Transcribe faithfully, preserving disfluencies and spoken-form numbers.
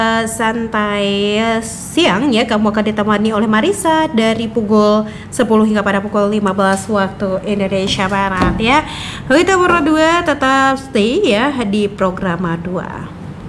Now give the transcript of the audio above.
santai siang ya, kamu akan ditemani oleh Marisa dari pukul sepuluh hingga pada pukul lima belas waktu Indonesia Barat ya. Kita berdua tetap stay ya di program dua.